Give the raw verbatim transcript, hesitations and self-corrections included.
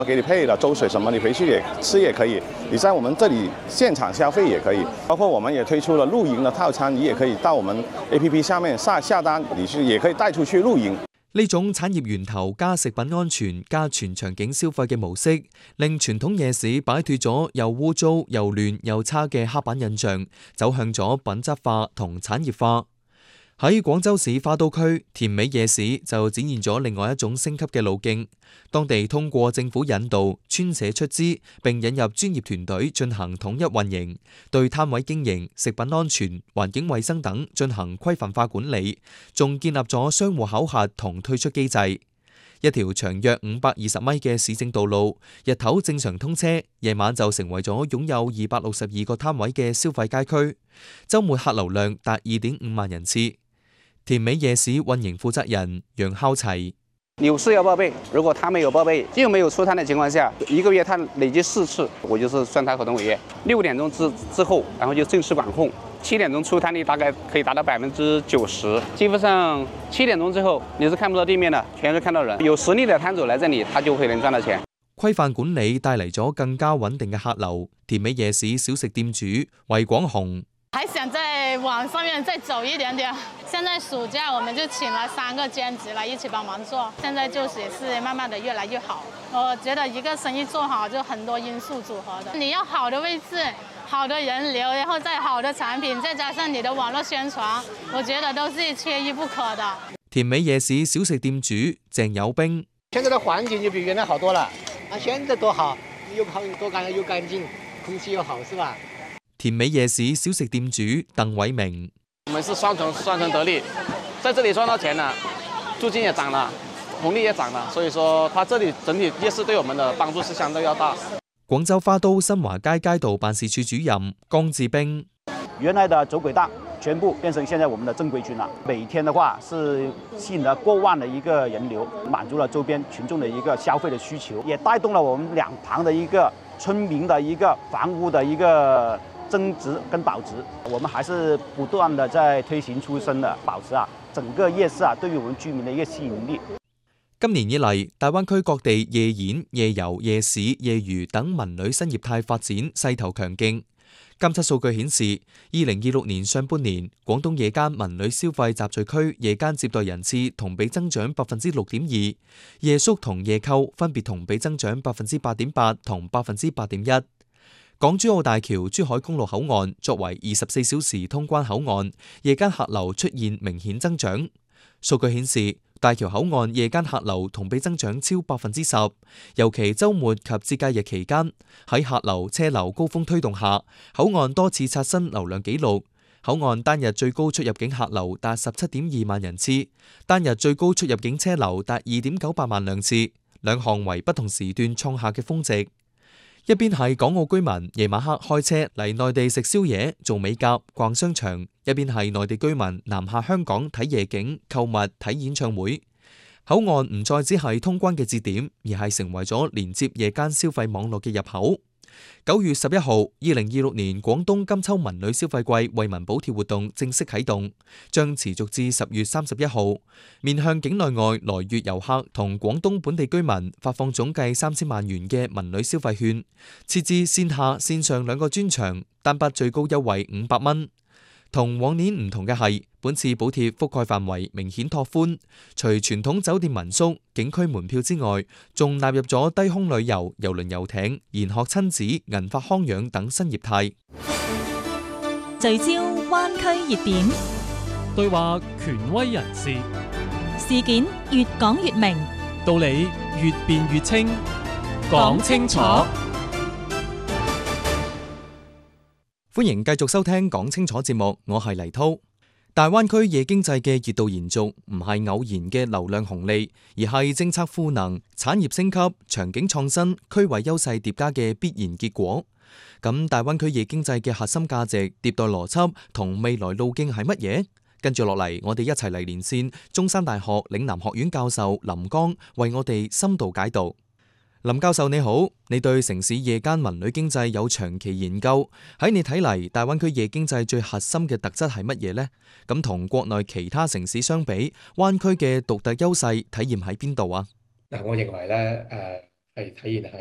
给你配了粥水什么，你回去也吃也可以。你在我们这里现场消费也可以，包括我们也推出了露營的套餐，你也可以到我們 A P P 下面下下單，你是也可以帶出去露營。 呢種產業源頭加食品安全加全場景消費嘅模式，令傳統夜市擺脫咗又污糟又亂又差嘅刻板印象，走向咗品質化同產業化。喺廣州市花都區田尾夜市就展現咗另外一種升級嘅路徑，當地通過政府引導、村社出資，並引入專業團隊進行統一運營，對攤位經營、食品安全、環境衛生等進行規範化管理，仲建立咗商戶考核同退出機制。一條長約五百二十米嘅市政道路，日頭正常通車，夜晚就成為咗擁有二百六十二個攤位嘅消費街區，週末客流量達二點五萬人次。田尾夜市運營負責人楊孝齊： 有事要報備，如果他沒有報備，又沒有出攤的情況下，一個月他累計四次，我就是算他合同違約。六點鐘之之後，然後就正式管控。七點鐘出攤率大概可以達到百分之九十，基本上七點鐘之後你是看不到地面的，全是看到人。有實力的攤主來這裡，他就會能賺到錢。 規範管理帶嚟咗更加穩定嘅客流。田尾夜市小食店主魏廣雄： 還想在網上面再走一點點。現在暑假我們就請了三個兼職來一起幫忙做，現在就是也是慢慢的越來越好。我覺得一個生意做好就很多因素組合的，你要好的位置、好的人流，然後再好的產品，再加上你的網絡宣傳，我覺得都是缺一不可的。 田尾夜市小食店主鄭有兵： 現在的環境就比原來好多了，啊，現在多好，又好多乾又乾淨，空氣又好，是吧？ 田尾夜市小食店主鄧偉明： 我們是雙重雙重得利，在這裡賺到錢了，租金也漲了，紅利也漲了，所以說它這裡整體夜市對我們的幫助是相對要大。 廣州花都新華街街道辦事處主任江志兵： 原來的走鬼檔全部變成現在我們的正規軍了，每天的話是吸引了過萬的一個人流，滿足了周邊群眾的一個消費的需求，也帶動了我們兩旁的一個村民的一個房屋的一個增值跟保值。我們還是不斷的在推行出生的保持啊，整個夜市啊對於我們居民的一個吸引力。 今年以嚟，大灣區各地夜演、夜遊、夜市、夜娛等文旅新業態發展勢頭強勁。監測數據顯示，二零二六年上半年，廣東夜間文旅消費集聚區夜間接待人次同比增長百分之六點二，夜宿同夜購分別同比增長百分之八點八同百分之八點一。港珠澳大橋珠海公路口岸作為二十四小時通關口岸，夜間客流出現明顯增長。數據顯示，大橋口岸夜間客流同比增長超百分之十，尤其週末及節假日期間，喺客流車流高峰推動下，口岸多次刷新流量紀錄。口岸單日最高出入境客流達十七點二萬人次，單日最高出入境車流達二點九八萬輛次，兩項為不同時段創下嘅峰值。一邊係港澳居民夜晚黑開車嚟內地食宵夜、做美甲、逛商場，一邊係內地居民南下香港睇夜景、購物、睇演唱會。口岸唔再只係通關嘅節點，而係成為咗連接夜間消費網絡嘅入口。九月十一號，二零二六年廣東金秋文旅消費季惠民補貼活動正式啟動，將持續至十月三十一號，面向境內外來粵遊客同廣東本地居民發放總計三千萬元嘅文旅消費券，設置線下線上兩個專場，單筆最高優惠五百蚊。同往年唔同嘅係，本次補貼覆蓋範圍明顯拓寬，除傳統酒店民宿、景區門票之外，仲納入咗低空旅遊、郵輪遊艇、研學親子、銀髮康養等新業態。 聚焦灣區熱點， 對話權威人士， 事件越講越明， 道理越辯越清，講清楚。 歡迎繼續收聽講清楚節目，我係黎濤。大灣區夜經濟嘅熱度延續，唔係偶然嘅流量紅利，而係政策賦能、產業升級、場景創新、區位優勢疊加嘅必然結果。咁大灣區夜經濟嘅核心價值、迭代邏輯同未來路徑係乜嘢？跟住落嚟，我哋一齊嚟連線中山大學嶺南學院教授林江，為我哋深度解讀。林教授你好，你對城市夜間文旅經濟有長期研究，喺你睇嚟，大灣區夜經濟最核心嘅特質係乜嘢呢？咁同國內其他城市相比，灣區嘅獨特優勢體現喺邊度啊？ 嗱，我認為咧，誒係體現喺